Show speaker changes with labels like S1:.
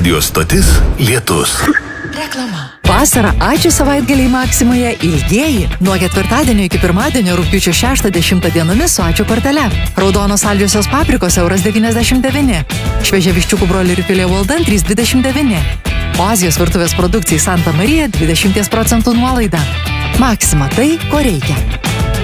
S1: Radio stotis Lietus.
S2: Reklama. Vasarą ačiū savaitgaliai Maksimoje ilgieji. Nuo ketvirtadienio iki pirmadienio rugpjūčio 6-10 dienomis su ačiū kortele. Raudonos saldžiosios paprikos €99. Šviežia viščiukų broilerių filė Walden 3,29. O Azijos virtuvės produkcijai Santa Marija 20% nuolaida. Maksima tai, ko reikia.